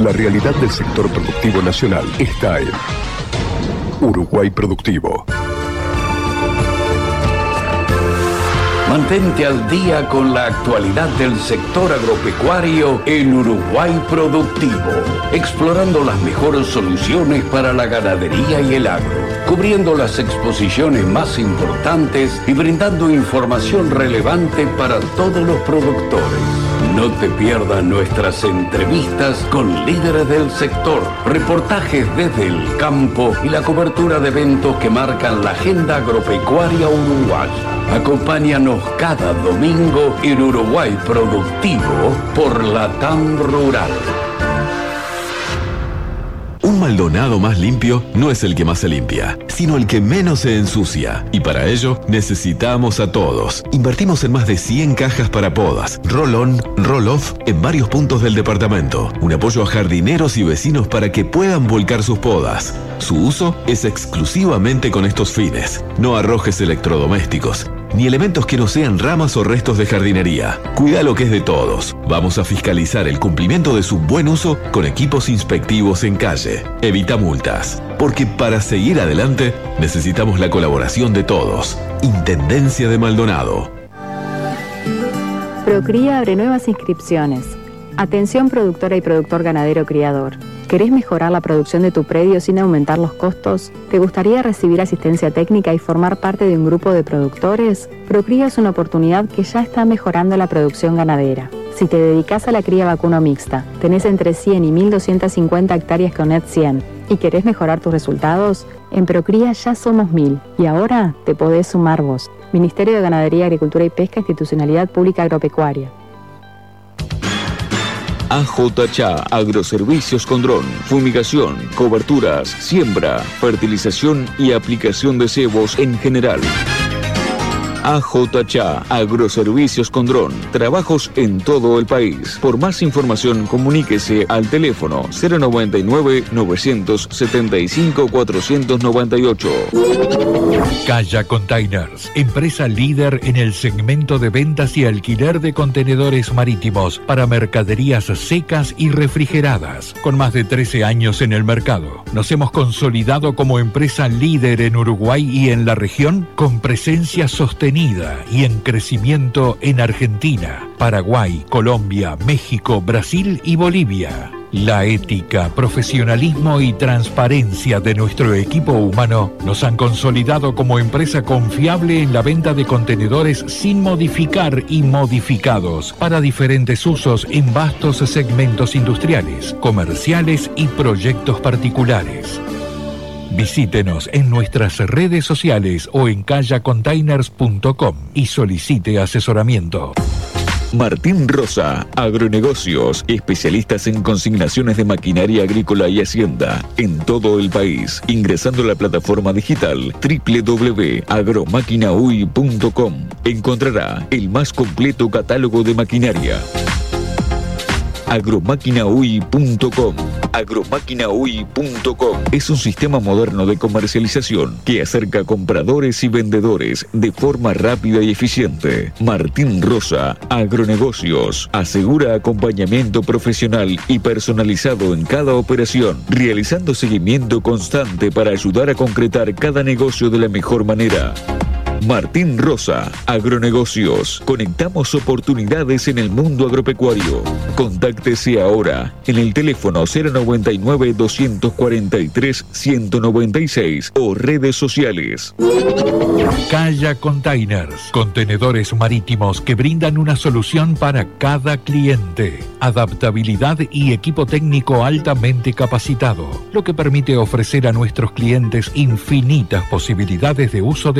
La realidad del sector productivo nacional está en Uruguay Productivo. Mantente al día con la actualidad del sector agropecuario en Uruguay Productivo, explorando las mejores soluciones para la ganadería y el agro, cubriendo las exposiciones más importantes y brindando información relevante para todos los productores. No te pierdas nuestras entrevistas con líderes del sector, reportajes desde el campo y la cobertura de eventos que marcan la agenda agropecuaria uruguaya. Acompáñanos cada domingo en Uruguay Productivo por Latam Rural. Un Maldonado más limpio no es el que más se limpia, sino el que menos se ensucia. Y para ello necesitamos a todos. Invertimos en más de 100 cajas para podas, roll-on, roll-off en varios puntos del departamento. Un apoyo a jardineros y vecinos para que puedan volcar sus podas. Su uso es exclusivamente con estos fines. No arrojes electrodomésticos, ni elementos que no sean ramas o restos de jardinería. Cuida lo que es de todos. Vamos a fiscalizar el cumplimiento de su buen uso con equipos inspectivos en calle. Evita multas, porque para seguir adelante necesitamos la colaboración de todos. Intendencia de Maldonado. Procría abre nuevas inscripciones. Atención productora y productor ganadero criador. ¿Querés mejorar la producción de tu predio sin aumentar los costos? ¿Te gustaría recibir asistencia técnica y formar parte de un grupo de productores? Procría es una oportunidad que ya está mejorando la producción ganadera. Si te dedicas a la cría vacuno mixta, tenés entre 100 y 1.250 hectáreas con NET 100 y querés mejorar tus resultados, en Procría ya somos 1.000 y ahora te podés sumar vos. Ministerio de Ganadería, Agricultura y Pesca, Institucionalidad Pública Agropecuaria. AJCHA Agroservicios con dron, fumigación, coberturas, siembra, fertilización y aplicación de cebos en general. AJCHA Agroservicios con dron, trabajos en todo el país. Por más información, comuníquese al teléfono 099-975-498. Calla Containers, empresa líder en el segmento de ventas y alquiler de contenedores marítimos para mercaderías secas y refrigeradas. Con más de 13 años en el mercado, nos hemos consolidado como empresa líder en Uruguay y en la región, con presencia sostenida y en crecimiento en Argentina, Paraguay, Colombia, México, Brasil y Bolivia. La ética, profesionalismo y transparencia de nuestro equipo humano nos han consolidado como empresa confiable en la venta de contenedores sin modificar y modificados para diferentes usos en vastos segmentos industriales, comerciales y proyectos particulares. Visítenos en nuestras redes sociales o en callacontainers.com y solicite asesoramiento. Martín Rosa, Agronegocios, especialistas en consignaciones de maquinaria agrícola y hacienda en todo el país, ingresando a la plataforma digital www.agromaquinauy.com. Encontrará el más completo catálogo de maquinaria. agromaquinauy.com. agromaquinauy.com es un sistema moderno de comercialización que acerca compradores y vendedores de forma rápida y eficiente. Martín Rosa, Agronegocios, asegura acompañamiento profesional y personalizado en cada operación, realizando seguimiento constante para ayudar a concretar cada negocio de la mejor manera. Martín Rosa, Agronegocios. Conectamos oportunidades en el mundo agropecuario. Contáctese ahora en el teléfono 099-243-196 o redes sociales. Calla Containers, contenedores marítimos que brindan una solución para cada cliente. Adaptabilidad y equipo técnico altamente capacitado, lo que permite ofrecer a nuestros clientes infinitas posibilidades de uso de